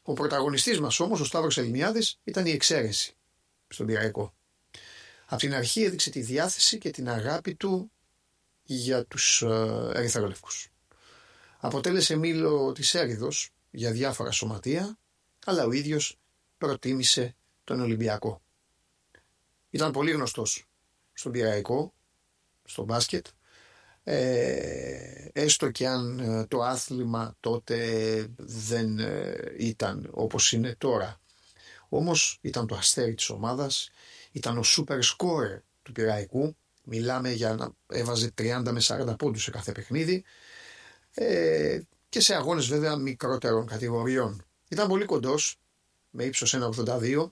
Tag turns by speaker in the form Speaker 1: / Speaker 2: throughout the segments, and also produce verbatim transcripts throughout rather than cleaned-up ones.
Speaker 1: Ο πρωταγωνιστής μας όμως, ο Σταύρος Ελληνιάδης, ήταν η εξαίρεση στον Πειραϊκό. Από την αρχή έδειξε τη διάθεση και την αγάπη του για τους ε, ερυθρόλευκους. Αποτέλεσε μήλο της έρηδος για διάφορα σωματεία, αλλά ο ίδιος προτίμησε τον Ολυμπιακό. Ήταν πολύ γνωστός στον Πειραϊκό, στο μπάσκετ, ε, έστω και αν ε, το άθλημα τότε δεν ε, ήταν όπως είναι τώρα. Όμως ήταν το αστέρι της ομάδας, ήταν ο super scorer του Πειραϊκού, μιλάμε για να έβαζε τριάντα με σαράντα πόντους σε κάθε παιχνίδι, ε, και σε αγώνες βέβαια μικρότερων κατηγοριών. Ήταν πολύ κοντός, με ύψος ένα κόμμα ογδόντα δύο,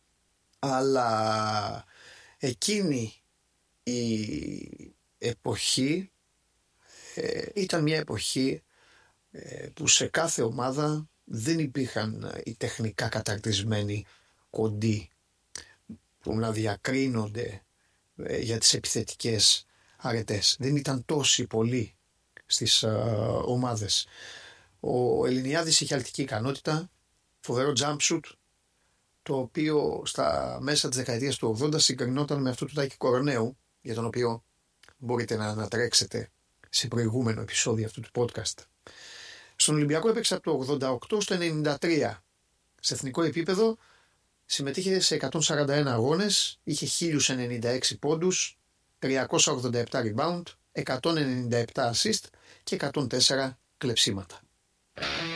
Speaker 1: αλλά εκείνη η εποχή ε, ήταν μια εποχή ε, που σε κάθε ομάδα δεν υπήρχαν οι τεχνικά καταρτισμένοι κοντοί που να διακρίνονται ε, για τις επιθετικές αρετές. Δεν ήταν τόσοι πολλοί στις ε, ομάδες. Ο Ελληνιάδης είχε αλτική ικανότητα, φοβερό jump shoot, το οποίο στα μέσα της δεκαετίας του ογδόντα συγκρινόταν με αυτό του Τάκη Κοροναίου, για τον οποίο μπορείτε να ανατρέξετε σε προηγούμενο επεισόδιο αυτού του podcast. Στον Ολυμπιακό έπαιξε από το ογδόντα οκτώ στο ενενήντα τρία. Σε εθνικό επίπεδο συμμετείχε σε εκατόν σαράντα ένα αγώνες, είχε χίλιους ενενήντα έξι πόντους, τριακόσια ογδόντα επτά rebound, εκατόν ενενήντα επτά assist και εκατόν τέσσερα κλεψίματα.